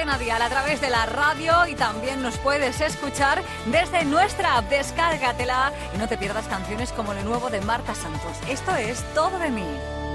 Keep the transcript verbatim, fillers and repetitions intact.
Cadena Dial a través de la radio y también nos puedes escuchar desde nuestra app. Descárgatela y no te pierdas canciones como lo nuevo de Marta Santos. Esto es Todo de mí.